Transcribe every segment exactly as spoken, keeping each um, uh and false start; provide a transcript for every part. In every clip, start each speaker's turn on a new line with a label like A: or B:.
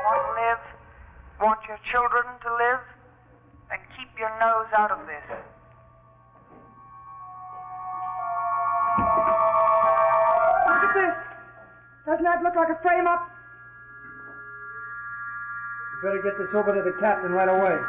A: want to live, want your children to live, then keep your nose out of this.
B: Look at this. Doesn't that look like a frame-up?
C: You better get this over to the captain right away.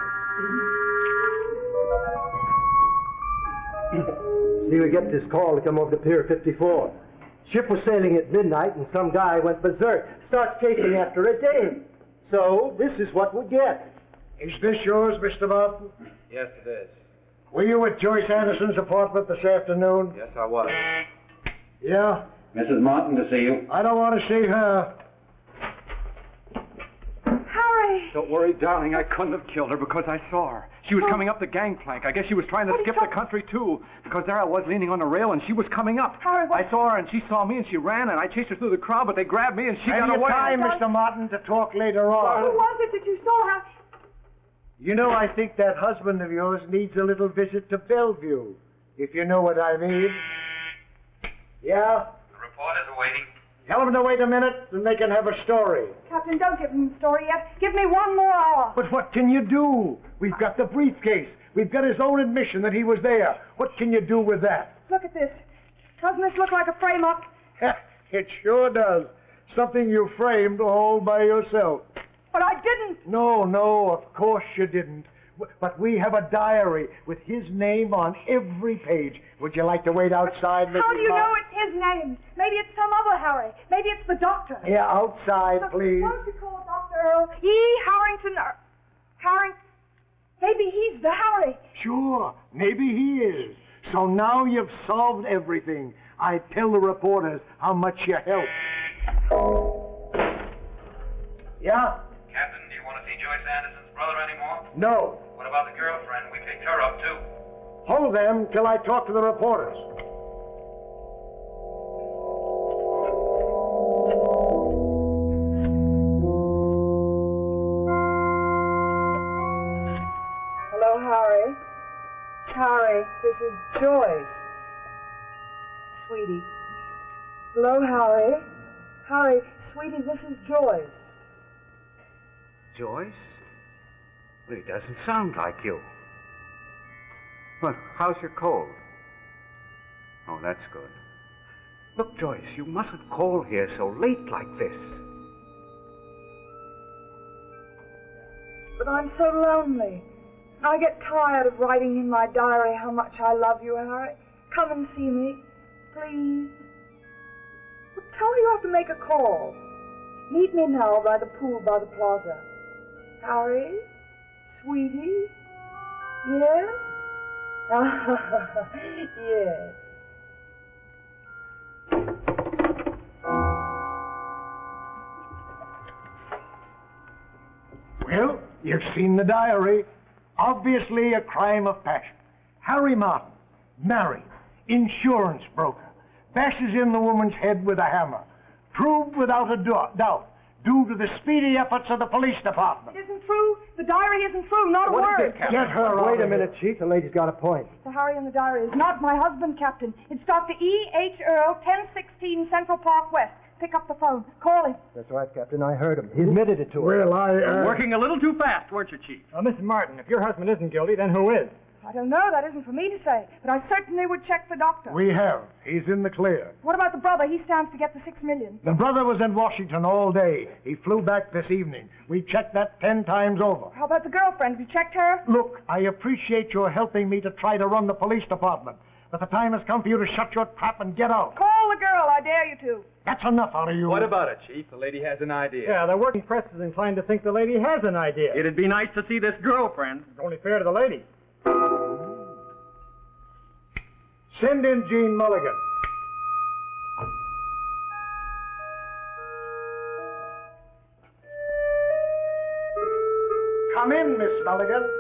D: See, we get this call to come over to Pier fifty-four. Ship was sailing at midnight, and some guy went berserk, starts chasing after a dame. So, this is what we get.
E: Is this yours, Mister Martin?
C: Yes, it is.
E: Were you at Joyce Anderson's apartment this afternoon?
C: Yes, I was.
E: Yeah?
F: Missus Martin to see you.
E: I don't want to see her.
B: Harry!
G: Don't worry, darling. I couldn't have killed her because I saw her. She was coming up the gangplank. I guess she was trying to skip the country, too, because there I was leaning on the rail, and she was coming up.
B: Harry, what?
G: I saw her, and she saw me, and she ran, and I chased her through the crowd, but they grabbed me, and she
E: Plenty
G: got
E: of
G: away.
E: time, Mister Martin, to talk later on.
B: Who was it that you saw, Harry?
E: You know, I think that husband of yours needs a little visit to Bellevue, if you know what I mean. Yeah?
F: The reporters are waiting.
E: Tell them to wait a minute, and they can have a story.
B: Captain, don't give him the story yet. Give me one more hour.
E: But what can you do? We've got the briefcase. We've got his own admission that he was there. What can you do with that?
B: Look at this. Doesn't this look like a frame-up?
E: It sure does. Something you framed all by yourself.
B: But I didn't.
E: No, no, of course you didn't. W- But we have a diary with his name on every page. Would you like to wait outside, Missus
B: How do you know
E: Martin?
B: it's his name? Maybe it's some other Harry. Maybe it's the doctor.
E: Yeah, outside,
B: Look,
E: please.
B: Why don't you call Doctor Earl? E. Harrington... Er, Harrington... Maybe he's the Harry.
E: Sure, maybe he is. So now you've solved everything. I tell the reporters how much you helped. Yeah?
F: Captain, do you want to see Joyce Anderson's brother anymore?
E: No.
F: What about the girlfriend? We picked her up, too.
E: Hold them till I talk to the reporters.
B: Hello, Harry. Harry, this is Joyce. Sweetie. Hello, Harry. Harry, sweetie, this is Joyce.
G: Joyce? Well, it doesn't sound like you. Well, how's your cold? Oh, that's good. Look, Joyce, you mustn't call here so late like this.
B: But I'm so lonely. I get tired of writing in my diary how much I love you, Harry. Come and see me, please. Well, tell her you have to make a call. Meet me now by the pool by the plaza. Harry? Sweetie? Yes? Yes.
E: Well, you've seen the diary. Obviously a crime of passion. Harry Martin, married, insurance broker, bashes in the woman's head with a hammer. Proved without a do- doubt, due to the speedy efforts of the police department.
B: It isn't true. The diary isn't true. Not a
G: What is
B: word.
G: this, Captain?
E: Get her out
D: Wait a
E: of
D: minute,
E: here.
D: Chief. The lady's got a point.
B: The Harry in the diary is not my husband, Captain. It's Doctor E. H. Earl, ten sixteen Central Park West. Pick up the phone. Call him.
D: That's right, Captain. I heard him. He admitted it to her.
E: Well, I... Uh...
C: Working a little too fast, weren't you, Chief?
H: Well, Missus Martin, if your husband isn't guilty, then who is?
B: I don't know. That isn't for me to say. But I certainly would check the doctor.
E: We have. He's in the clear.
B: What about the brother? He stands to get the six million.
E: The brother was in Washington all day. He flew back this evening. We checked that ten times over.
B: How about the girlfriend? Have you checked her?
E: Look, I appreciate your helping me to try to run the police department. But the time has come for you to shut your trap and get out.
B: Call the girl. I dare you to.
E: That's enough out of you.
G: What about it, Chief? The lady has an idea.
H: Yeah, the working press is inclined to think the lady has an idea.
C: It'd be nice to see this girlfriend.
H: It's only fair to the lady.
E: Send in Jean Mulligan. Come in, Miss Mulligan.